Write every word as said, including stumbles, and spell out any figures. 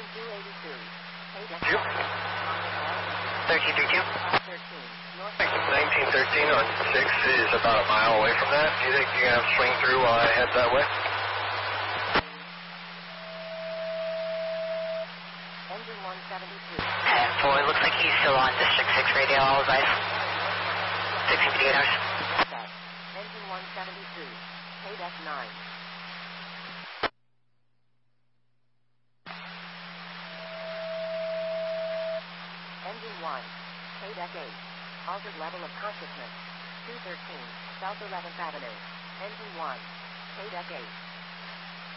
Engine two eighty-two. Paydeck Two. thirteen thirty-two. thirteen. North. nineteen thirteen on six is about a mile away from that. Do you think you're going to have to swing through while I head that way? Engine one seventy-two. And four, looks like he's still on District six radio, all advice. six fifty-eight hours. Set. Engine one seventy-two. Paydeck nine. Engine one. Paydeck eight. Altered level of consciousness. two thirteen. South eleventh Avenue. Engine one. Paydeck eight.